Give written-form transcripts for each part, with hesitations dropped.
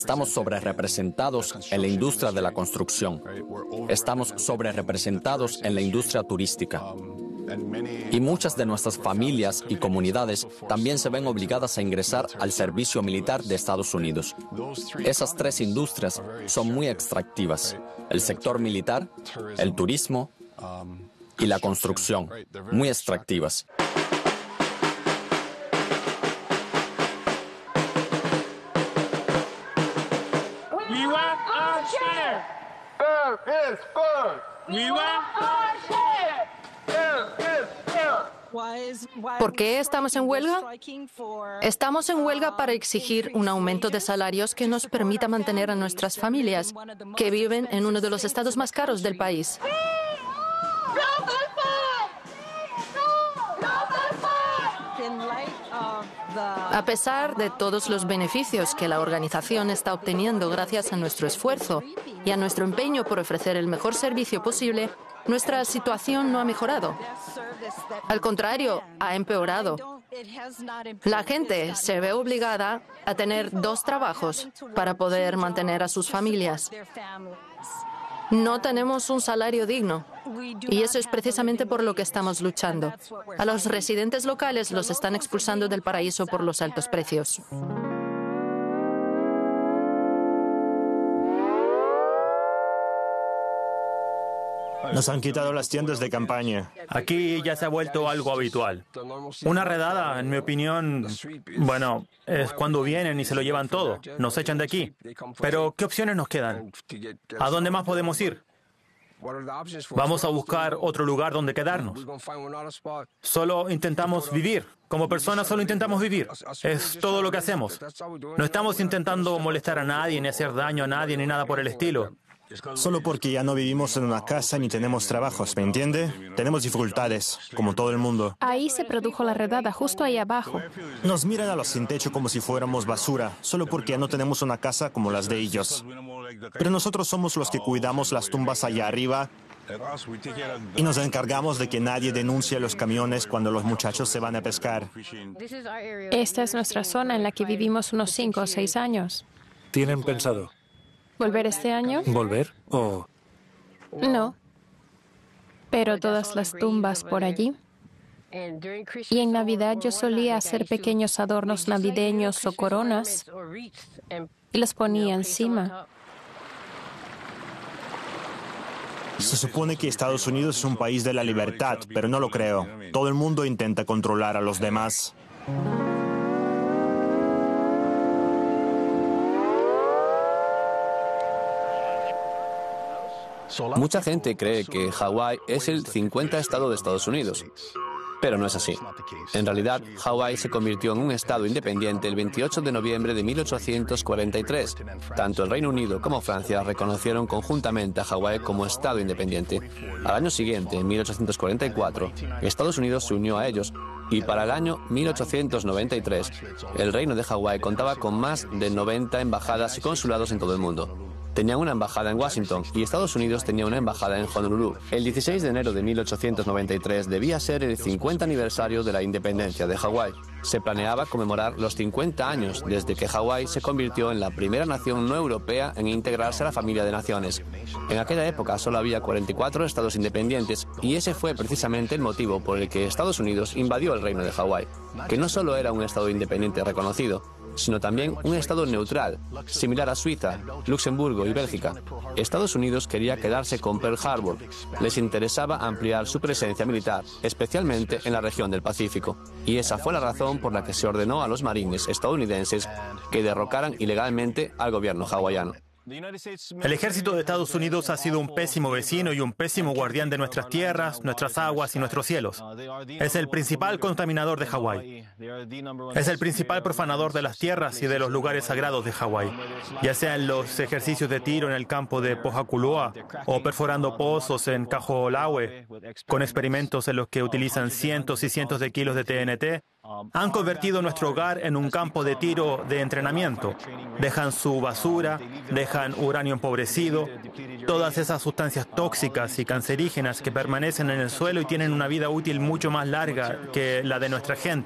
Estamos sobrerepresentados en la industria de la construcción. Estamos sobrerepresentados en la industria turística. Y muchas de nuestras familias y comunidades también se ven obligadas a ingresar al servicio militar de Estados Unidos. Esas tres industrias son muy extractivas: el sector militar, el turismo y la construcción, muy extractivas. We want our share. Fair is fair. We want our share. Fair is fair. ¿Por qué estamos en huelga? Estamos en huelga para exigir un aumento de salarios que nos permita mantener a nuestras familias, que viven en uno de los estados más caros del país. A pesar de todos los beneficios que la organización está obteniendo gracias a nuestro esfuerzo y a nuestro empeño por ofrecer el mejor servicio posible, nuestra situación no ha mejorado. Al contrario, ha empeorado. La gente se ve obligada a tener 2 trabajos para poder mantener a sus familias. No tenemos un salario digno, y eso es precisamente por lo que estamos luchando. A los residentes locales los están expulsando del paraíso por los altos precios. Nos han quitado las tiendas de campaña. Aquí ya se ha vuelto algo habitual. Una redada, en mi opinión, bueno, es cuando vienen y se lo llevan todo. Nos echan de aquí. Pero, ¿qué opciones nos quedan? ¿A dónde más podemos ir? Vamos a buscar otro lugar donde quedarnos. Solo intentamos vivir. Como personas solo intentamos vivir. Es todo lo que hacemos. No estamos intentando molestar a nadie, ni hacer daño a nadie, ni nada por el estilo. Solo porque ya no vivimos en una casa ni tenemos trabajos, ¿me entiende? Tenemos dificultades, como todo el mundo. Ahí se produjo la redada, justo ahí abajo. Nos miran a los sin techo como si fuéramos basura, solo porque ya no tenemos una casa como las de ellos. Pero nosotros somos los que cuidamos las tumbas allá arriba y nos encargamos de que nadie denuncie los camiones cuando los muchachos se van a pescar. Esta es nuestra zona en la que vivimos unos 5 o 6 años. ¿Tienen pensado ¿Volver este año? volver o...? No. Pero todas las tumbas por allí. Y en Navidad yo solía hacer pequeños adornos navideños o coronas y los ponía encima. Se supone que Estados Unidos es un país de la libertad, pero no lo creo. Todo el mundo intenta controlar a los demás. Mucha gente cree que Hawái es el 50 estado de Estados Unidos, pero no es así. En realidad, Hawái se convirtió en un estado independiente el 28 de noviembre de 1843. Tanto el Reino Unido como Francia reconocieron conjuntamente a Hawái como estado independiente. Al año siguiente, en 1844, Estados Unidos se unió a ellos y para el año 1893, el Reino de Hawái contaba con más de 90 embajadas y consulados en todo el mundo. Tenían una embajada en Washington y Estados Unidos tenía una embajada en Honolulu. El 16 de enero de 1893 debía ser el 50 aniversario de la independencia de Hawái. Se planeaba conmemorar los 50 años desde que Hawái se convirtió en la primera nación no europea en integrarse a la familia de naciones. En aquella época solo había 44 estados independientes y ese fue precisamente el motivo por el que Estados Unidos invadió el reino de Hawái, que no solo era un estado independiente reconocido, sino también un estado neutral, similar a Suiza, Luxemburgo y Bélgica. Estados Unidos quería quedarse con Pearl Harbor. Les interesaba ampliar su presencia militar, especialmente en la región del Pacífico. Y esa fue la razón por la que se ordenó a los marines estadounidenses que derrocaran ilegalmente al gobierno hawaiano. El ejército de Estados Unidos ha sido un pésimo vecino y un pésimo guardián de nuestras tierras, nuestras aguas y nuestros cielos. Es el principal contaminador de Hawái. Es el principal profanador de las tierras y de los lugares sagrados de Hawái, ya sea en los ejercicios de tiro en el campo de Pohakuloa o perforando pozos en Kaho'olawe, con experimentos en los que utilizan cientos y cientos de kilos de TNT. Han convertido nuestro hogar en un campo de tiro de entrenamiento. Dejan su basura, dejan uranio empobrecido, todas esas sustancias tóxicas y cancerígenas que permanecen en el suelo y tienen una vida útil mucho más larga que la de nuestra gente.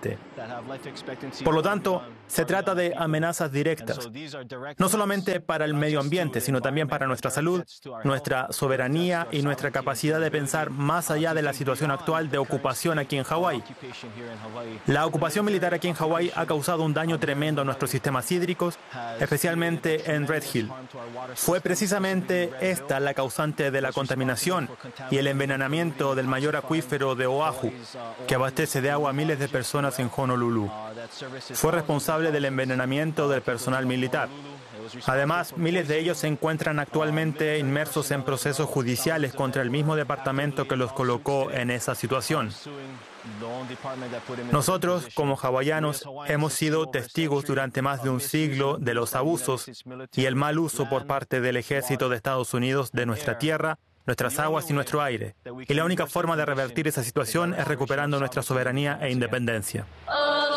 Por lo tanto, se trata de amenazas directas, no solamente para el medio ambiente, sino también para nuestra salud, nuestra soberanía y nuestra capacidad de pensar más allá de la situación actual de ocupación aquí en Hawái. La ocupación militar aquí en Hawái ha causado un daño tremendo a nuestros sistemas hídricos, especialmente en Red Hill. Fue precisamente esta la causante de la contaminación y el envenenamiento del mayor acuífero de Oahu, que abastece de agua a miles de personas en Honolulu. Fue responsable del envenenamiento del personal militar. Además, miles de ellos se encuentran actualmente inmersos en procesos judiciales contra el mismo departamento que los colocó en esa situación. Nosotros, como hawaianos, hemos sido testigos durante más de un siglo de los abusos y el mal uso por parte del ejército de Estados Unidos de nuestra tierra, nuestras aguas y nuestro aire. Y la única forma de revertir esa situación es recuperando nuestra soberanía e independencia.